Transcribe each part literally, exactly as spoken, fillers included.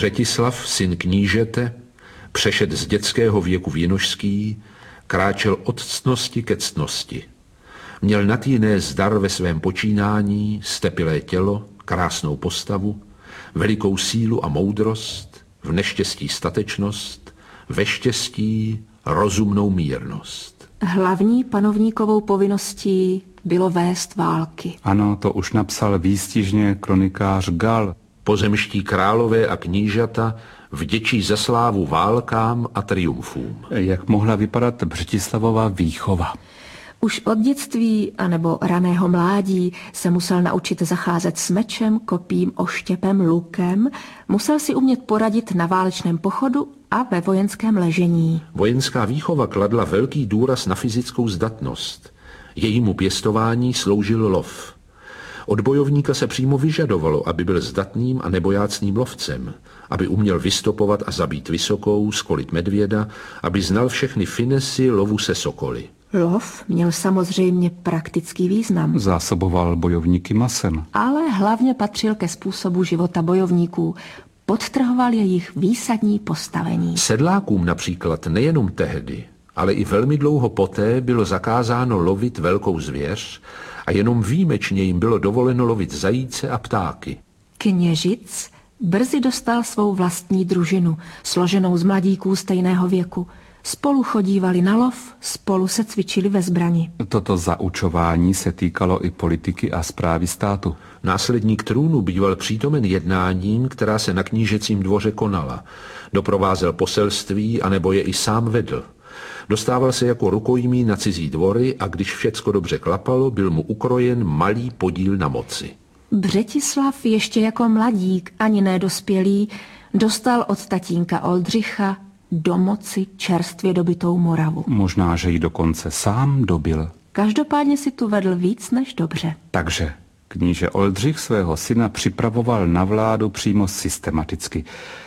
Břetislav, syn knížete, přešed z dětského věku vinožský, kráčel od ctnosti ke ctnosti. Měl nad jiné zdar ve svém počínání, stepilé tělo, krásnou postavu, velikou sílu a moudrost, v neštěstí statečnost, ve štěstí rozumnou mírnost. Hlavní panovníkovou povinností bylo vést války. Ano, to už napsal výstižně kronikář Gal. Pozemští králové a knížata vděčí za slávu válkám a triumfům. Jak mohla vypadat Břetislavova výchova? Už od dětství anebo raného mládí se musel naučit zacházet s mečem, kopím, oštěpem, lukem, musel si umět poradit na válečném pochodu a ve vojenském ležení. Vojenská výchova kladla velký důraz na fyzickou zdatnost. Jejímu pěstování sloužil lov. Od bojovníka se přímo vyžadovalo, aby byl zdatným a nebojácným lovcem, aby uměl vystopovat a zabít vysokou, skolit medvěda, aby znal všechny finesy lovu se sokoly. Lov měl samozřejmě praktický význam. Zásoboval bojovníky masem. Ale hlavně patřil ke způsobu života bojovníků. Podtrhoval jejich výsadní postavení. Sedlákům například nejenom tehdy, ale i velmi dlouho poté bylo zakázáno lovit velkou zvěř a jenom výjimečně jim bylo dovoleno lovit zajíce a ptáky. Kněžic brzy dostal svou vlastní družinu, složenou z mladíků stejného věku. Spolu chodívali na lov, spolu se cvičili ve zbrani. Toto zaučování se týkalo i politiky a správy státu. Následník trůnu býval přítomen jednáním, která se na knížecím dvoře konala. Doprovázel poselství, anebo je i sám vedl. Dostával se jako rukojmí na cizí dvory a když všecko dobře klapalo, byl mu ukrojen malý podíl na moci. Břetislav ještě jako mladík, ani nedospělý, dostal od tatínka Oldřicha do moci čerstvě dobytou Moravu. Možná, že ji dokonce sám dobil. Každopádně si tu vedl víc než dobře. Takže kníže Oldřich svého syna připravoval na vládu přímo systematicky.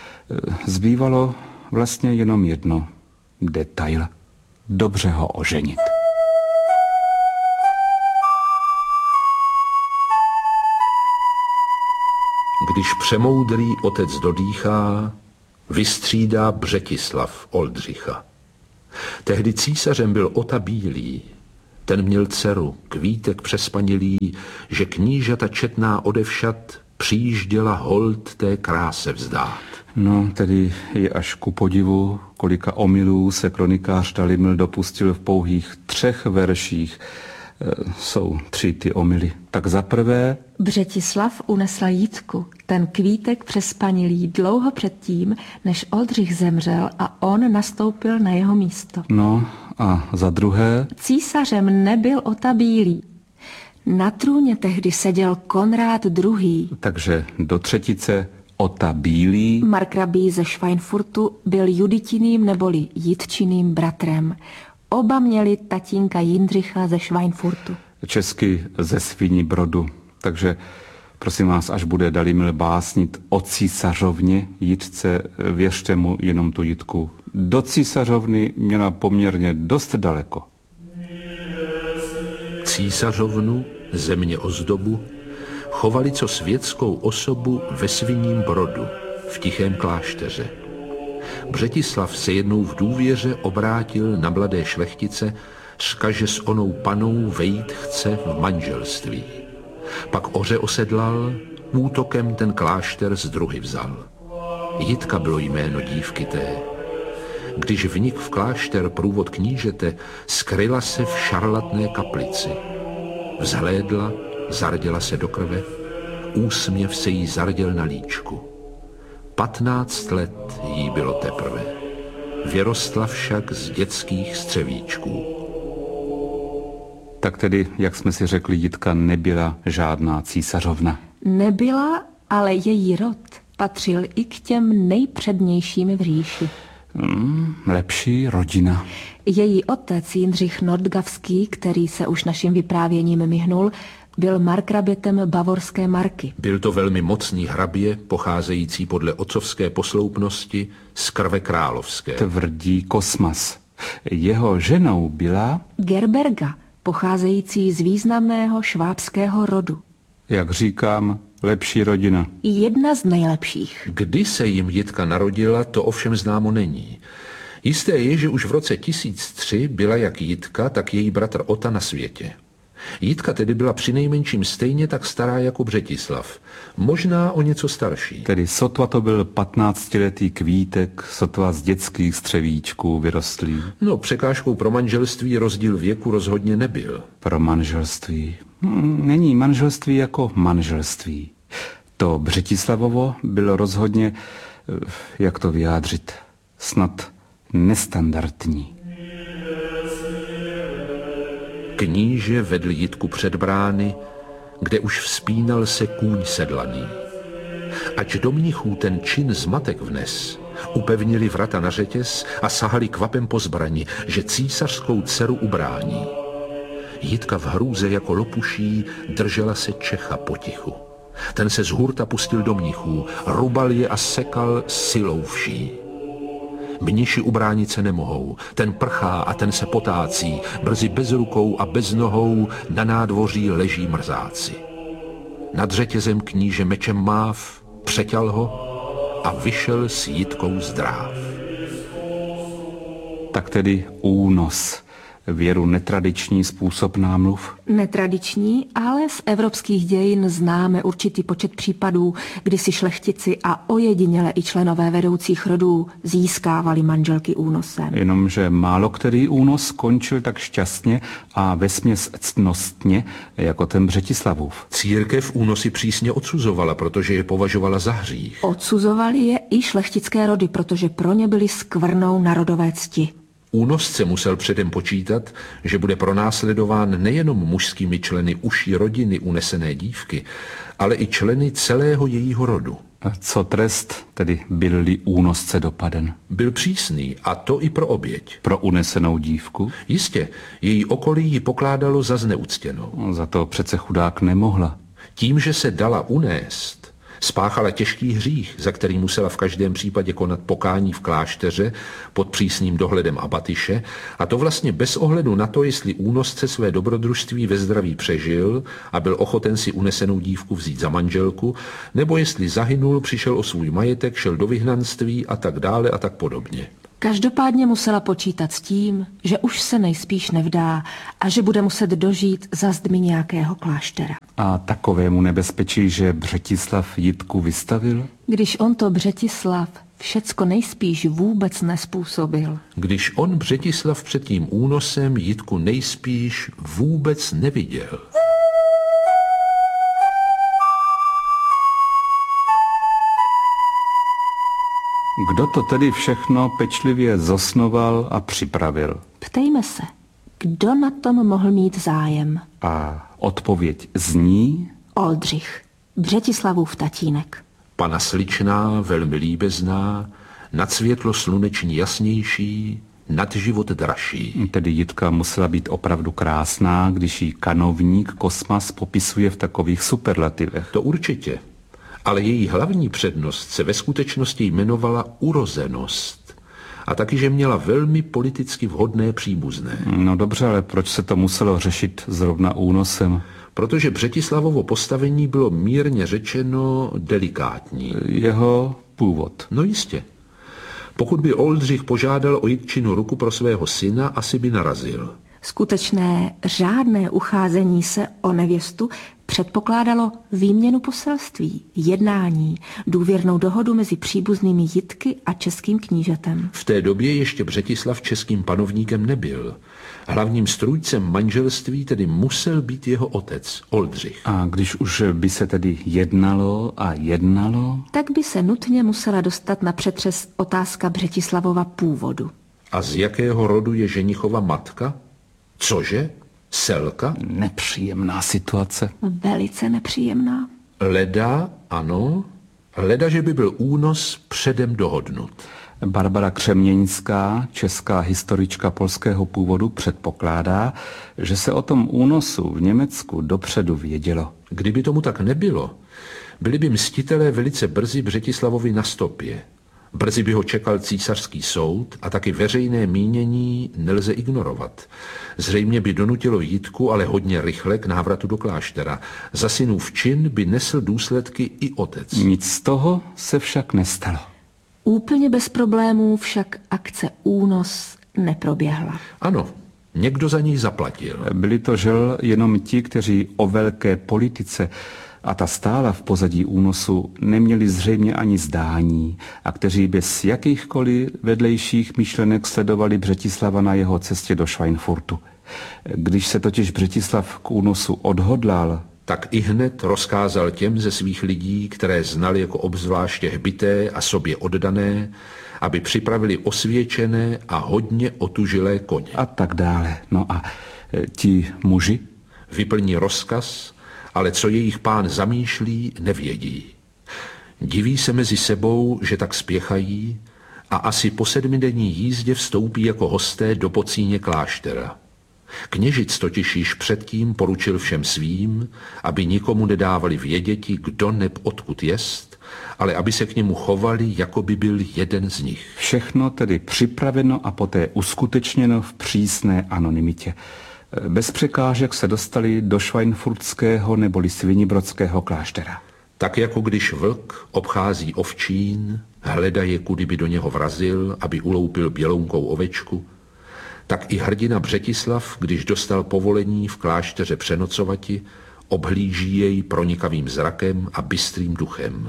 Zbývalo vlastně jenom jedno. Detail. Dobře ho oženit. Když přemoudrý otec dodýchá, vystřídá Břetislav Oldřicha. Tehdy císařem byl Ota Bílý. Ten měl dceru, Kvítek přespanilý, že knížata četná odevšad přijížděla hold té kráse vzdát. No, tedy je až ku podivu, kolika omylů se kronikář Dalibor dopustil v pouhých třech verších. E, jsou tři ty omyly. Tak za prvé... Břetislav unesl Jitku, ten Kvítek přespanilý, dlouho předtím, než Oldřich zemřel a on nastoupil na jeho místo. No a za druhé... Císařem nebyl Ota Bílý. Na trůně tehdy seděl Konrád druhý. Takže do třetice Ota Bílý. Markrabí ze Schweinfurtu byl Juditiným neboli Jitčiným bratrem. Oba měli tatínka Jindřicha ze Schweinfurtu. Česky ze Sviní Brodu. Takže prosím vás, až bude Dalibor básnit o císařovně Jitce, věřte mu jenom tu Jitku. Do císařovny měla poměrně dost daleko. Císařovnu, země ozdobu, chovali co světskou osobu ve Sviním Brodu, v tichém klášteře. Břetislav se jednou v důvěře obrátil na mladé šlechtice, zkaže s onou panou vejít chce v manželství. Pak oře osedlal, útokem ten klášter z druhy vzal. Jitka bylo jméno dívky té. Když vnik v klášter průvod knížete, skryla se v šarlatné kaplici. Vzhlédla, zarděla se do krve, úsměv se jí zarděl na líčku. Patnáct let jí bylo teprve. Vyrostla však z dětských střevíčků. Tak tedy, jak jsme si řekli, Jitka nebyla žádná císařovna. Nebyla, ale její rod patřil i k těm nejpřednějším v říši. Hmm, lepší rodina. Její otec Jindřich Nordgavský, který se už naším vyprávěním myhnul, byl markrabětem bavorské Marky. Byl to velmi mocný hrabě, pocházející podle otcovské posloupnosti z krve královské. Tvrdí Kosmas. Jeho ženou byla... Gerberga, pocházející z významného švábského rodu. Jak říkám, lepší rodina. Jedna z nejlepších. Kdy se jim Jitka narodila, to ovšem známo není. Jisté je, že už v roce tisíc tři byla jak Jitka, tak její bratr Ota na světě. Jitka tedy byla přinejmenším stejně tak stará jako Břetislav. Možná o něco starší. Tedy sotva to byl patnáctiletý kvítek, sotva z dětských střevíčků vyrostlý. No, překážkou pro manželství rozdíl věku rozhodně nebyl. Pro manželství. Není manželství jako manželství. To Břetislavovo bylo rozhodně, jak to vyjádřit, snad nestandardní. Kníže vedl Jitku před brány, kde už vzpínal se kůň sedlaný. Ač do mnichů ten čin zmatek vnes, upevnili vrata na řetěz a sahali kvapem po zbrani, že císařskou dceru ubrání. Jitka v hrůze jako lopuší držela se Čecha potichu. Ten se z hurta pustil do mnichů, rubal je a sekal silou vší. Mniši ubránit se nemohou, ten prchá a ten se potácí, brzy bez rukou a bez nohou na nádvoří leží mrzáci. Nad řetězem kníže mečem máv, přeťal ho a vyšel s Jitkou zdráv. Tak tedy únos. Věru netradiční způsob námluv? Netradiční, ale z evropských dějin známe určitý počet případů, kdy si šlechtici a ojediněle i členové vedoucích rodů získávali manželky únosem. Jenomže málo který únos skončil tak šťastně a vesměs ctnostně jako ten Břetislavův. Církev únosy přísně odsuzovala, protože je považovala za hřích. Odsuzovali je i šlechtické rody, protože pro ně byly skvrnou národové cti. Únosce musel předem počítat, že bude pronásledován nejenom mužskými členy uší rodiny unesené dívky, ale i členy celého jejího rodu. A co trest, tedy byl-li únosce dopaden? Byl přísný, a to i pro oběť. Pro unesenou dívku? Jistě, její okolí ji pokládalo za zneuctěnou. Za to přece chudák nemohla. Tím, že se dala unést, spáchala těžký hřích, za který musela v každém případě konat pokání v klášteře pod přísným dohledem abatyše, a to vlastně bez ohledu na to, jestli únosce své dobrodružství ve zdraví přežil a byl ochoten si unesenou dívku vzít za manželku, nebo jestli zahynul, přišel o svůj majetek, šel do vyhnanství a tak dále a tak podobně. Každopádně musela počítat s tím, že už se nejspíš nevdá a že bude muset dožít za zdmi nějakého kláštera. A takovému nebezpečí, že Břetislav Jitku vystavil? Když on to Břetislav všecko nejspíš vůbec nespůsobil. Když on Břetislav před tím únosem Jitku nejspíš vůbec neviděl. Kdo to tedy všechno pečlivě zosnoval a připravil? Ptejme se, kdo na tom mohl mít zájem? A odpověď zní? Oldřich, Břetislavův tatínek. Pana sličná, velmi líbezná, nad světlo sluneční jasnější, nad život dražší. Tedy Jitka musela být opravdu krásná, když jí kanovník Kosmas popisuje v takových superlativech. To určitě. Ale její hlavní přednost se ve skutečnosti jmenovala urozenost. A taky, že měla velmi politicky vhodné příbuzné. No dobře, ale proč se to muselo řešit zrovna únosem? Protože Břetislavovo postavení bylo mírně řečeno delikátní. Jeho původ. No jistě. Pokud by Oldřich požádal o Jitčinu ruku pro svého syna, asi by narazil. Skutečné řádné ucházení se o nevěstu předpokládalo výměnu poselství, jednání, důvěrnou dohodu mezi příbuznými Jitky a českým knížetem. V té době ještě Břetislav českým panovníkem nebyl. Hlavním strůjcem manželství tedy musel být jeho otec, Oldřich. A když už by se tedy jednalo a jednalo? Tak by se nutně musela dostat na přetřes otázka Břetislavova původu. A z jakého rodu je ženichova matka? Cože? Selka? Nepříjemná situace. Velice nepříjemná. Leda, ano. Leda, že by byl únos předem dohodnut. Barbara Křeměňská, česká historička polského původu, předpokládá, že se o tom únosu v Německu dopředu vědělo. Kdyby tomu tak nebylo, byli by mstitelé velice brzy Břetislavovi na stopě. Brzy by ho čekal císařský soud a taky veřejné mínění nelze ignorovat. Zřejmě by donutilo Jitku, ale hodně rychle, k návratu do kláštera. Za synův čin by nesl důsledky i otec. Nic z toho se však nestalo. Úplně bez problémů však akce Únos neproběhla. Ano, někdo za něj zaplatil. Byli to žel jenom ti, kteří o velké politice, a ta stála v pozadí únosu, neměli zřejmě ani zdání a kteří bez jakýchkoliv vedlejších myšlenek sledovali Břetislava na jeho cestě do Schweinfurtu. Když se totiž Břetislav k únosu odhodlal, tak i hned rozkázal těm ze svých lidí, které znali jako obzvláště hbité a sobě oddané, aby připravili osvědčené a hodně otužilé koně. A tak dále. No a e, ti muži? Vyplní rozkaz, ale co jejich pán zamýšlí, nevědí. Diví se mezi sebou, že tak spěchají a asi po sedmidenní jízdě vstoupí jako hosté do Pocíně kláštera. Kněžic totiž již předtím poručil všem svým, aby nikomu nedávali věděti, kdo neb odkud jest, ale aby se k němu chovali, jako by byl jeden z nich. Všechno tedy připraveno a poté uskutečněno v přísné anonymitě. Bez překážek se dostali do Schweinfurtského neboli Svinibrodského kláštera. Tak jako když vlk obchází ovčín, hledaje, kudy by do něho vrazil, aby uloupil bělounkou ovečku, tak i hrdina Břetislav, když dostal povolení v klášteře přenocovati, obhlíží jej pronikavým zrakem a bystrým duchem.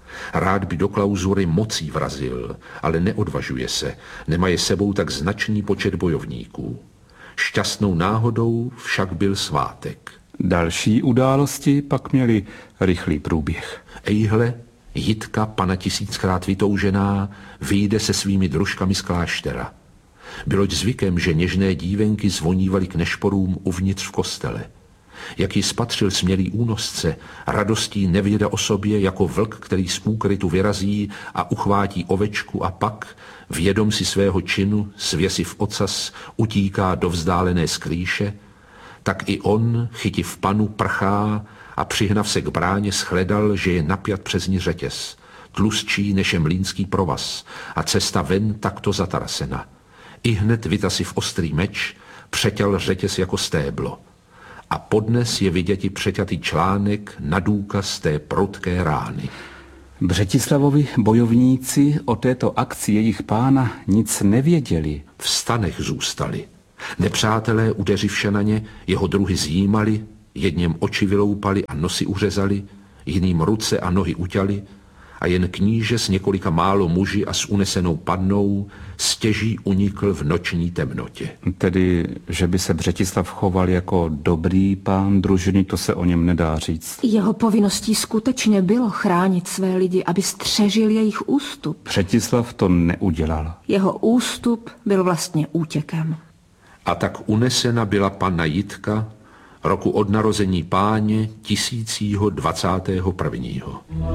Rád by do klauzury mocí vrazil, ale neodvažuje se, nemá je sebou tak značný počet bojovníků. Šťastnou náhodou však byl svátek. Další události pak měly rychlý průběh. Ejhle, Jitka, pana tisíckrát vytoužená, vyjde se svými družkami z kláštera. Byloť zvykem, že něžné dívenky zvonívaly k nešporům uvnitř v kostele. Jak ji spatřil smělý únosce, radostí nevěda o sobě jako vlk, který z úkrytu vyrazí a uchvátí ovečku a pak, vědom si svého činu, svěsiv ocas, utíká do vzdálené skrýše, tak i on, chytiv panu, prchá a přihnav se k bráně shledal, že je napjat přes ní řetěz, tlustší než je mlýnský provaz a cesta ven takto zatarasena. I hned vytasiv ostrý meč, přeťal řetěz jako stéblo. A podnes je viděti přeťatý článek na důkaz té prudké rány. Břetislavovi bojovníci o této akci jejich pána nic nevěděli. V stanech zůstali. Nepřátelé, udeřivše na ně, jeho druhy zjímali, jedněm oči vyloupali a nosy uřezali, jiným ruce a nohy uťali, a jen kníže s několika málo muži a s unesenou padnou stěží unikl v noční temnotě. Tedy, že by se Břetislav choval jako dobrý pán družiny, to se o něm nedá říct. Jeho povinností skutečně bylo chránit své lidi, aby střežil jejich ústup. Břetislav to neudělal. Jeho ústup byl vlastně útěkem. A tak unesena byla panna Jitka roku od narození páně tisícího dvacátého prvního.